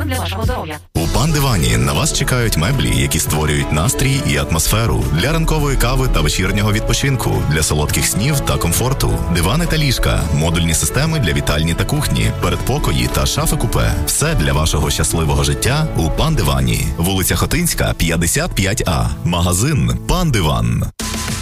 для вашого здоров'я. У Пан Дивані на вас чекають меблі, які створюють настрій і атмосферу для ранкової кави та вечірнього відпочинку, для солодких снів та комфорту. Дивани та ліжка, модульні системи для вітальні та кухні, передпокої та шафи-купе. Все для вашого щасливого життя у Пан Дивані. Вулиця Хотинська, 55А. Магазин Пан Диван.